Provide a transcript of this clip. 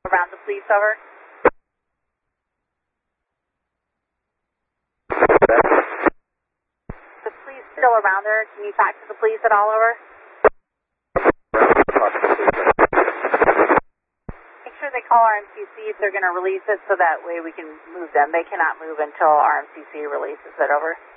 Around the police, over. The police still around there? Can you talk to the police at all, over? Make sure they call RMCC if they're going to release it so that way we can move them. They cannot move until RMCC releases it, over.